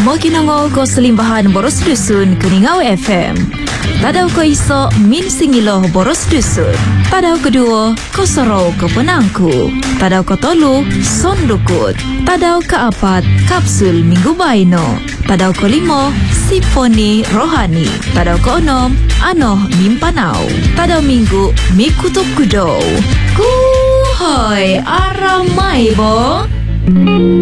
Mo kinangol ko selimbahan boros dusun Kuningau FM. Tadaw ko iso min singilo boros dusun. Tadaw kedua ko soro ke penangku. Tadaw ko tolu son dukut. Tadaw keempat kapsul minggu baino. Tadaw ko limo simfoni rohani. Tadaw ko enam anoh mimpanau. Tadaw minggu mi kutuk kudau. Kuhoi aramai bo.